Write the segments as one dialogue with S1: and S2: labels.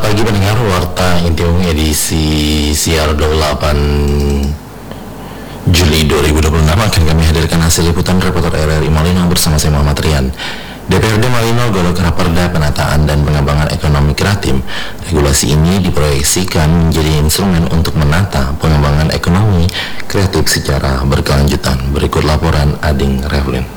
S1: pagi pendengar Warta Intiung edisi siar 28 Juli 2026 akan kami hadirkan hasil liputan reporter RRI Malino bersama saya Muhammad Rian. DPRD Malino godok Raperda Penataan dan Pengembangan Ekonomi Kreatif. Regulasi ini diproyeksikan menjadi instrumen untuk menata pengembangan ekonomi kreatif secara berkelanjutan. Berikut laporan Ading Revlin.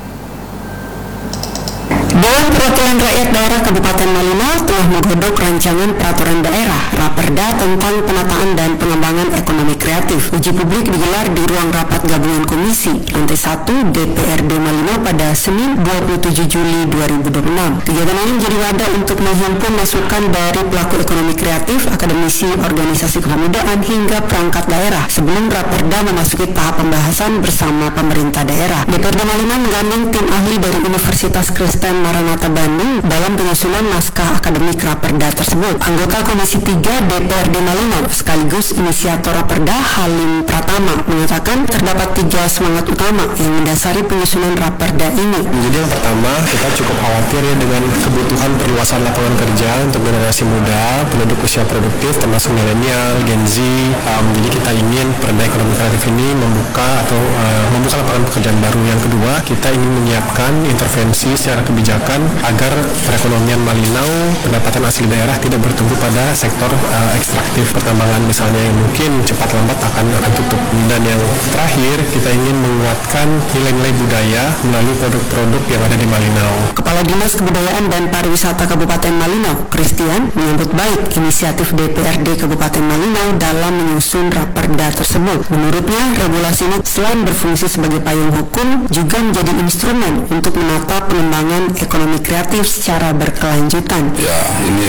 S2: Dewan Perwakilan Rakyat Daerah Kabupaten Malino telah menggodok rancangan peraturan daerah Raperda tentang penataan dan pengembangan ekonomi kreatif. Uji publik digelar di ruang rapat gabungan komisi lantai 1 DPRD Malino pada Senin 27 Juli 2026. Kegiatan ini menjadi wadah untuk menghimpun masukan dari pelaku ekonomi kreatif, akademisi, organisasi kepemudaan hingga perangkat daerah sebelum Raperda memasuki tahap pembahasan bersama pemerintah daerah. DPRD Malino menggandeng tim ahli dari Universitas Kristen Maranatha Bandung dalam penyusunan naskah akademik Raperda tersebut. Anggota Komisi 3 DPRD Malino sekaligus inisiator Raperda Halim Pratama mengatakan terdapat 3 semangat utama yang mendasari penyusunan Raperda ini.
S3: Jadi yang pertama, kita cukup khawatir ya dengan kebutuhan perluasan lapangan kerja untuk generasi muda, penduduk usia produktif termasuk milenial, Gen Z. Jadi kita ingin Perda Ekonomi Kreatif ini membuka lapangan pekerjaan baru. Yang kedua, kita ingin menyiapkan intervensi secara kebijakan agar perekonomian Malino, pendapatan asli daerah tidak bertumbuh pada sektor ekstraktif pertambangan misalnya yang mungkin cepat lambat akan tutup. Dan yang terakhir, kita ingin menguatkan nilai-nilai budaya melalui produk-produk yang ada di Malino.
S2: Kepala Dinas Kebudayaan dan Pariwisata Kabupaten Malino, Christian, menyambut baik inisiatif DPRD Kabupaten Malino dalam menyusun Raperda tersebut. Menurutnya, regulasi ini selain berfungsi sebagai payung hukum, juga menjadi instrumen untuk menata pengembangan ekonomi kreatif secara berkelanjutan.
S4: Ya, ini